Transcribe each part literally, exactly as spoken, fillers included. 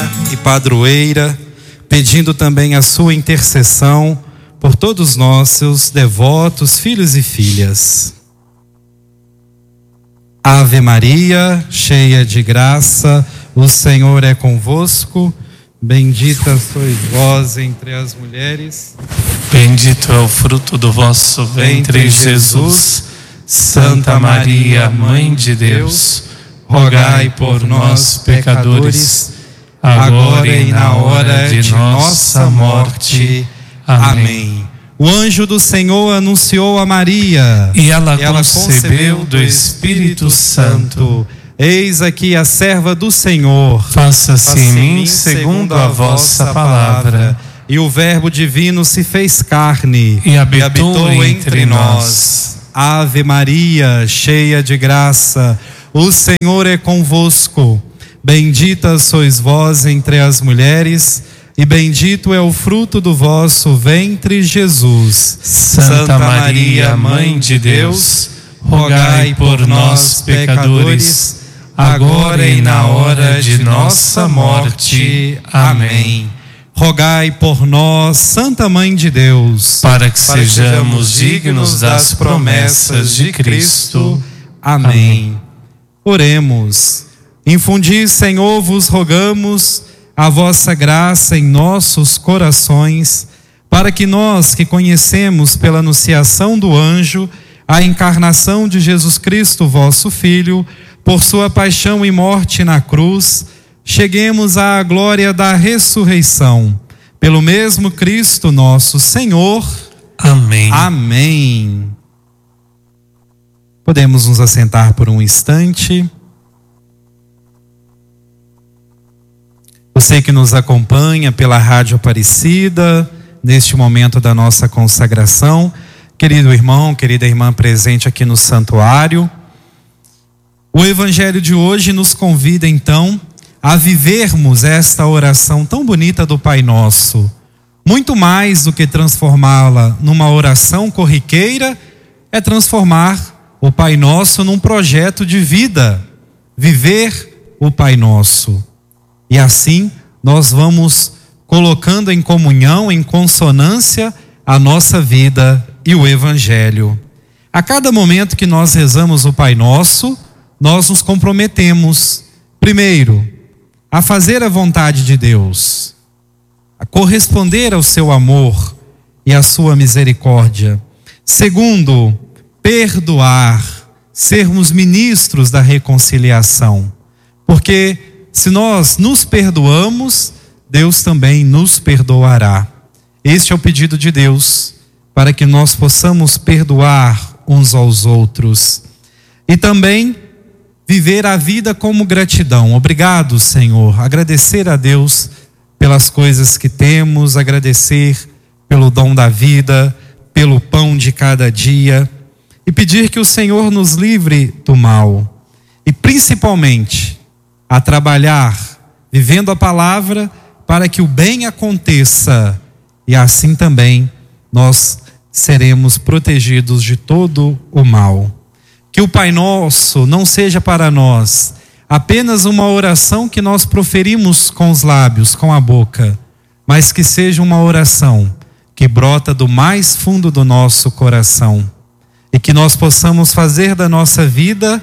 e padroeira, pedindo também a sua intercessão por todos nós, seus devotos, filhos e filhas. Ave Maria, cheia de graça, o Senhor é convosco. Bendita sois vós entre as mulheres. Bendito é o fruto do vosso ventre, Jesus. Santa Maria, Mãe de Deus, rogai por nós, pecadores, agora e na hora de nossa morte. Amém. O anjo do Senhor anunciou a Maria, e ela, e ela concebeu do Espírito Santo. Eis aqui a serva do Senhor. Faça-se em mim segundo a vossa palavra. E o Verbo divino se fez carne e habitou, e habitou entre, entre nós. Ave Maria, cheia de graça, o Senhor é convosco. Bendita sois vós entre as mulheres, e bendito é o fruto do vosso ventre, Jesus. Santa Maria, Mãe de Deus, rogai por nós, pecadores, agora e na hora de nossa morte. Amém. Rogai por nós, Santa Mãe de Deus, para que para sejamos que dignos das promessas de Cristo. Amém. Amém. Oremos. Infundi, Senhor, vos rogamos a vossa graça em nossos corações, para que nós que conhecemos pela anunciação do anjo a encarnação de Jesus Cristo, vosso Filho, por sua paixão e morte na cruz, cheguemos à glória da ressurreição. Pelo mesmo Cristo nosso Senhor. Amém. Amém. Podemos nos assentar por um instante. Você que nos acompanha pela Rádio Aparecida, neste momento da nossa consagração, querido irmão, querida irmã presente aqui no santuário, o Evangelho de hoje nos convida então a vivermos esta oração tão bonita do Pai Nosso. Muito mais do que transformá-la numa oração corriqueira, é transformar o Pai Nosso num projeto de vida, viver o Pai Nosso. E assim nós vamos colocando em comunhão, em consonância, a nossa vida e o Evangelho. A cada momento que nós rezamos o Pai Nosso, nós nos comprometemos, primeiro, a fazer a vontade de Deus, a corresponder ao seu amor e à sua misericórdia. Segundo, perdoar, sermos ministros da reconciliação. Porque se nós nos perdoamos, Deus também nos perdoará. Este é o pedido de Deus, para que nós possamos perdoar uns aos outros. E também viver a vida como gratidão. Obrigado, Senhor. Agradecer a Deus pelas coisas que temos, agradecer pelo dom da vida, pelo pão de cada dia, e pedir que o Senhor nos livre do mal. E principalmente, a trabalhar, vivendo a palavra, para que o bem aconteça, e assim também nós seremos protegidos de todo o mal. Que o Pai Nosso não seja para nós apenas uma oração que nós proferimos com os lábios, com a boca, mas que seja uma oração que brota do mais fundo do nosso coração, e que nós possamos fazer da nossa vida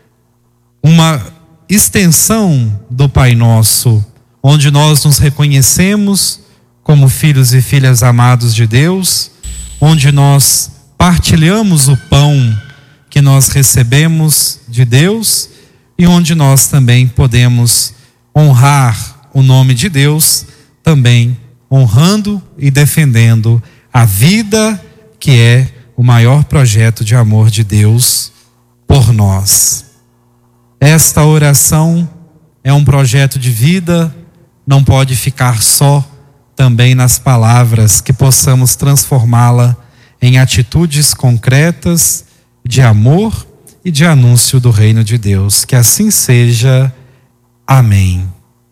uma extensão do Pai Nosso, onde nós nos reconhecemos como filhos e filhas amados de Deus, onde nós partilhamos o pão que nós recebemos de Deus, e onde nós também podemos honrar o nome de Deus, também honrando e defendendo a vida, que é o maior projeto de amor de Deus por nós. Esta oração é um projeto de vida, não pode ficar só também nas palavras, que possamos transformá-la em atitudes concretas de amor e de anúncio do reino de Deus. Que assim seja. Amém.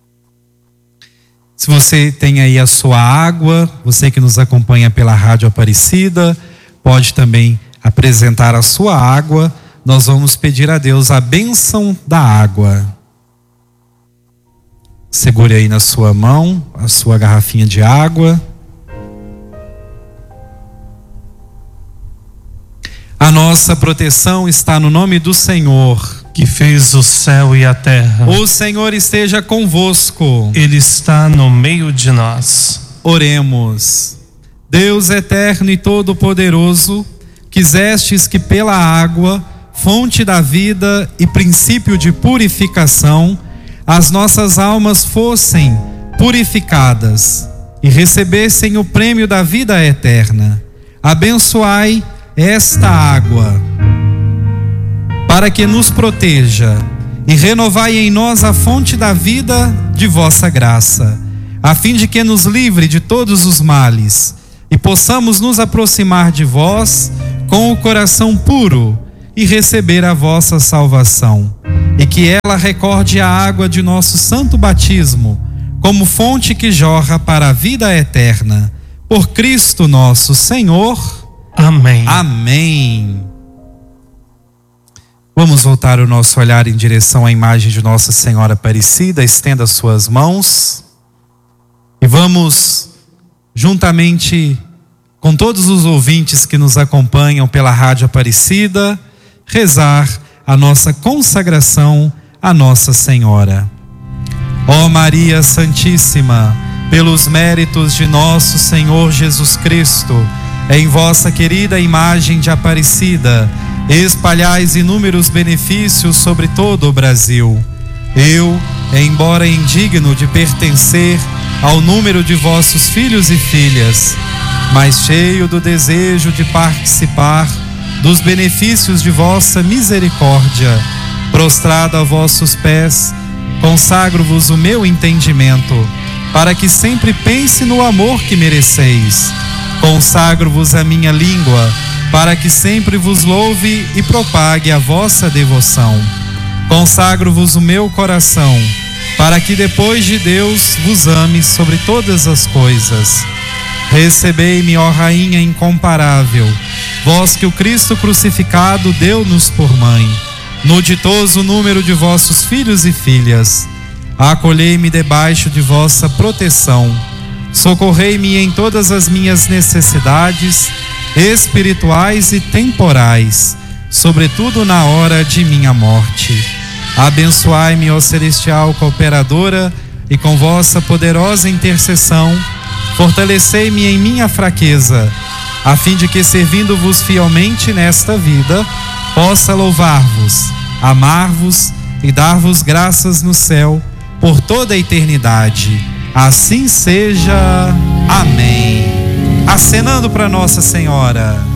Se você tem aí a sua água, você que nos acompanha pela Rádio Aparecida, pode também apresentar a sua água. Nós vamos pedir a Deus a bênção da água. Segure aí na sua mão a sua garrafinha de água. A nossa proteção está no nome do Senhor, que fez o céu e a terra. O Senhor esteja convosco. Ele está no meio de nós. Oremos. Deus eterno e todo-poderoso, quisestes que pela água, fonte da vida e princípio de purificação, as nossas almas fossem purificadas e recebessem o prêmio da vida eterna. Abençoai esta água, para que nos proteja, e renovai em nós a fonte da vida de vossa graça, a fim de que nos livre de todos os males, e possamos nos aproximar de vós com o coração puro e receber a vossa salvação, e que ela recorde a água de nosso santo batismo, como fonte que jorra para a vida eterna. Por Cristo nosso Senhor. Amém. Amém. Vamos voltar o nosso olhar em direção à imagem de Nossa Senhora Aparecida. Estenda suas mãos e vamos, juntamente com todos os ouvintes que nos acompanham pela Rádio Aparecida, rezar a nossa consagração a Nossa Senhora. Ó Maria Santíssima, pelos méritos de nosso Senhor Jesus Cristo, em vossa querida imagem de Aparecida, espalhais inúmeros benefícios sobre todo o Brasil. Eu, embora indigno de pertencer ao número de vossos filhos e filhas, mas cheio do desejo de participar dos benefícios de vossa misericórdia, prostrado a vossos pés, consagro-vos o meu entendimento, para que sempre pense no amor que mereceis. Consagro-vos a minha língua, para que sempre vos louve e propague a vossa devoção. Consagro-vos o meu coração, para que depois de Deus vos ame sobre todas as coisas. Recebei-me, ó Rainha incomparável, vós que o Cristo crucificado deu-nos por mãe, no ditoso número de vossos filhos e filhas. Acolhei-me debaixo de vossa proteção. Socorrei-me em todas as minhas necessidades espirituais e temporais, sobretudo na hora de minha morte. Abençoai-me, ó celestial cooperadora, e com vossa poderosa intercessão, fortalecei-me em minha fraqueza, a fim de que, servindo-vos fielmente nesta vida, possa louvar-vos, amar-vos e dar-vos graças no céu por toda a eternidade. Assim seja. Amém. Acenando para Nossa Senhora.